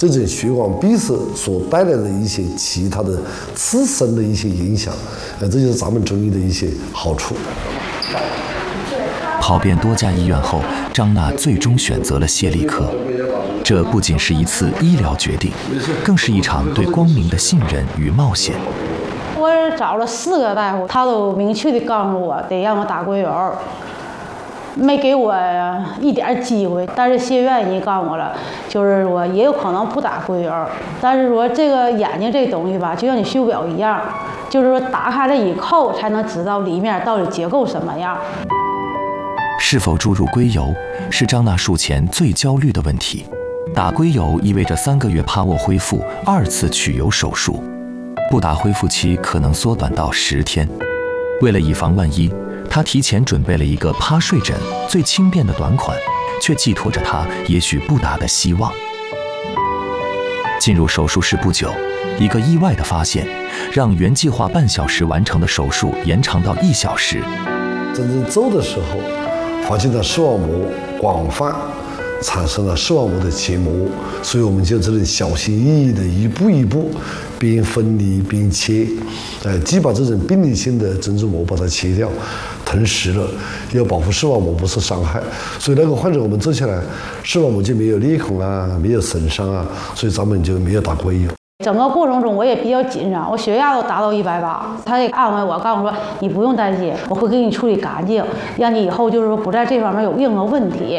这种血管闭塞所带来的一些其他的次生的一些影响，这就是咱们中医的一些好处。 跑遍多家医院后，张娜最终选择了谢立科。这不仅是一次医疗决定，更是一场对光明的信任与冒险。 我找了4个大夫，他都明确地告诉我得让我打硅油，没给我一点机会。但是谢院已经告诉我了，就是说也有可能不打硅油，但是说这个眼睛这东西吧，就像你修表一样，就是说打开了以后才能知道里面到底结构什么样。 是否注入硅油，是张娜术前最焦虑的问题。打硅油意味着3个月趴卧恢复2次取油手术，不打恢复期可能缩短到10天。为了以防万一，她提前准备了一个趴睡枕，最轻便的短款，却寄托着她也许不打的希望。进入手术室不久，一个意外的发现，让原计划半小时完成的手术延长到1小时。 真正做的时候，发现了视网膜广泛产生了视网膜的结膜，所以我们就只能小心翼翼的一步一步，边分离边切，既把这种病理性的针织膜把它切掉，同时了要保护视网膜不受伤害。所以那个患者我们做起来，视网膜就没有裂孔啊，没有损伤啊，所以咱们就没有打硅油。 整个过程中我也比较紧张，我血压都达到180，他也安慰我，告诉我说你不用担心，我会给你处理干净，让你以后就是说不在这方面有任何问题。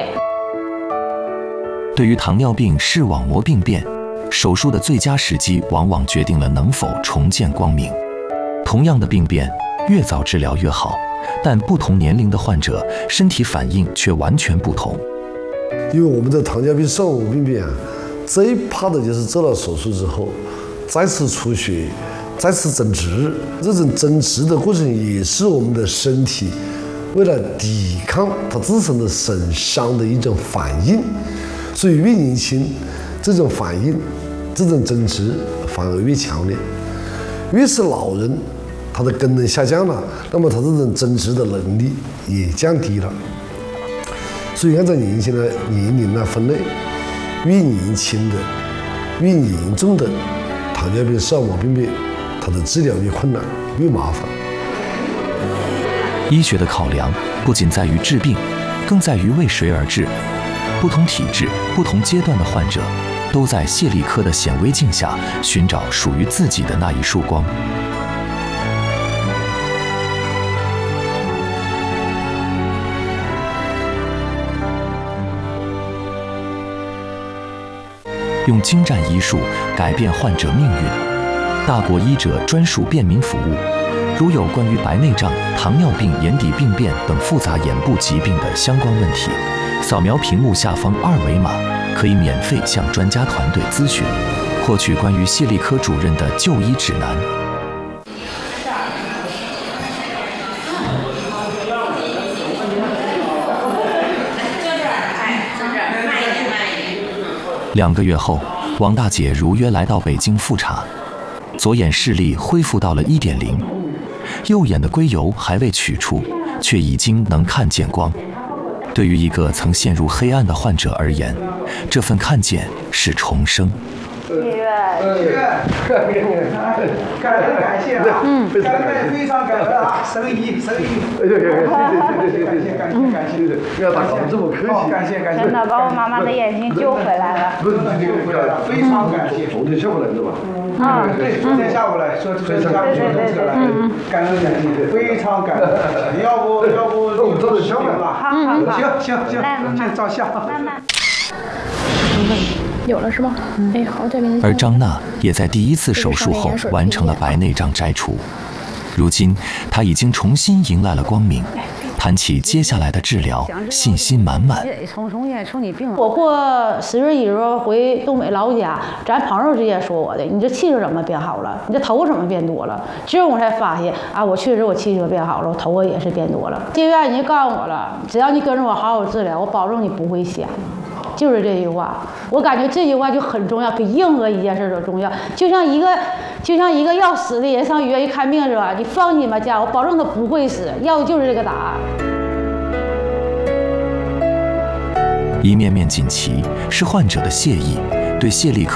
对于糖尿病视网膜病变，手术的最佳时机往往决定了能否重见光明。同样的病变，越早治疗越好，但不同年龄的患者身体反应却完全不同。 因为我们的糖尿病视网膜病变啊，最怕的就是做了手术之后，再次出血，再次增殖。这种增殖的过程也是我们的身体为了抵抗它自身的损伤的一种反应。所以越年轻，这种反应、这种增殖反而越强烈；越是老人，他的功能下降了，那么他这种增殖的能力也降低了。所以按照年轻的年龄来分类，越年轻的、越严重的糖尿病视网膜病变，它的治疗越困难、越麻烦。 医学的考量不仅在于治病，更在于为谁而治。不同体质、不同阶段的患者，都在谢立科的显微镜下寻找属于自己的那一束光。用精湛医术改变患者命运，大国医者专属便民服务。如有关于白内障、糖尿病眼底病变等复杂眼部疾病的相关问题，扫描屏幕下方2维码，可以免费向专家团队咨询，获取关于谢立科主任的就医指南。2个月后，王大姐如约来到北京复查，左眼视力恢复到了1.0，右眼的硅油还未取出，却已经能看见光。对于一个曾陷入黑暗的患者而言，这份看见是重生。 感谢啊，非常感恩啊，神医，感谢， 不要打这么客气， 感谢， 真的把我妈妈的眼睛救回来了。 不要，非常感谢。 昨天下午来的吧？ 对，昨天下午来，说下午坐车来，感恩，非常感恩。要不我做的效果吧？行，照相。 慢慢。 有了是吗？哎，好，这边。 而张娜也在第1次手术后完成了白内障摘除。如今，她已经重新迎来了光明。谈起接下来的治疗，信心满满。 我过10月1日回东北老家，咱朋友直接说我的，你这气色怎么变好了？你这头发怎么变多了？之后我才发现啊，我确实我气色变好了，我头发也是变多了。医院已经告诉我了，只要你跟着我好好治疗，我保证你不会瞎。就是这句话，我感觉这句话就很重要，比任何一件事都重要。就像一个要死的人上医院一看病是吧？你放心吧，家，我保证他不会死，要的就是这个答案。 一面面锦旗是患者的谢意，对谢立科